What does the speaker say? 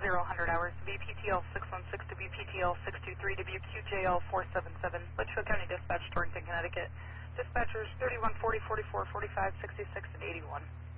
0000 hours to BPTL 616 to BPTL 623 to BQJL 477, Litchfield County Dispatch, Torrington, Connecticut. Dispatchers 3140, 44, 45, 66, and 81.